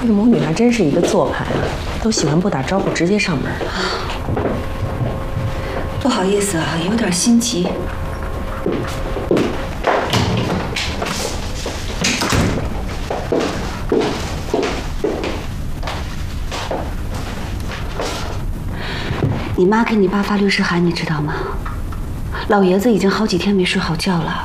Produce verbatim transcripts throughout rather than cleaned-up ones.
这个母女还真是一个做派啊，都喜欢不打招呼直接上门。 不好意思啊，有点心急。你妈给你爸发律师函，你知道吗？老爷子已经好几天没睡好觉了。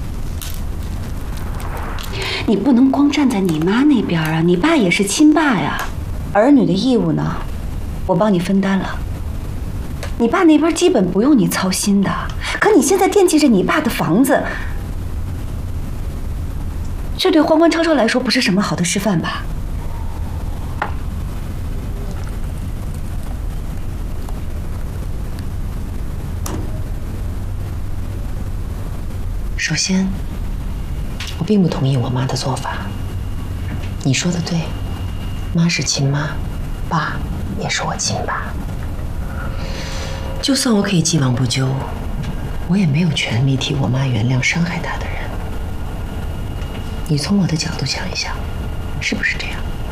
你不能光站在你妈那边啊，你爸也是亲爸呀。儿女的义务呢，我帮你分担了。你爸那边基本不用你操心的，可你现在惦记着你爸的房子，这对欢欢超超来说不是什么好的示范吧？ 首先，我并不同意我妈的做法。你说的对，妈是亲妈，爸也是我亲爸。就算我可以既往不咎，我也没有权利替我妈原谅伤害她的人。你从我的角度想一想，是不是这样？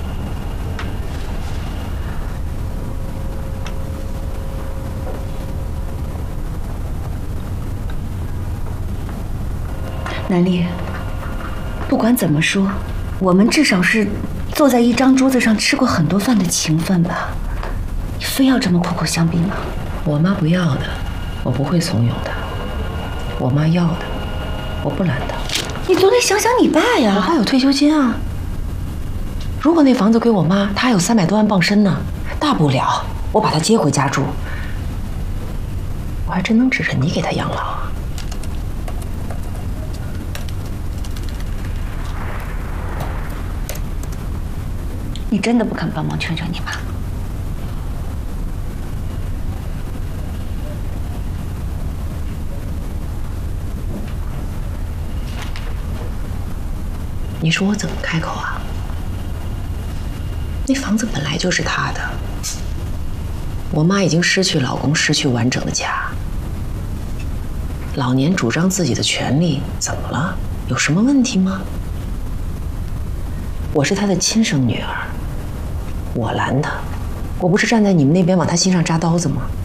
南丽，不管怎么说，我们至少是坐在一张桌子上吃过很多饭的情分吧？你非要这么苦口相逼吗？ 我妈不要的，我不会怂恿她；我妈要的，我不拦她。 你总得想想你爸呀！ 我爸有退休金啊。如果那房子归我妈，她还有三百多万傍身呢。大不了我把她接回家住，我还真能指着你给她养老啊。 你真的不肯帮忙劝劝你妈？ 你说我怎么开口啊？那房子本来就是她的，我妈已经失去老公，失去完整的家。老年主张自己的权利，怎么了？有什么问题吗？我是她的亲生女儿，我拦她，我不是站在你们那边往她心上扎刀子吗？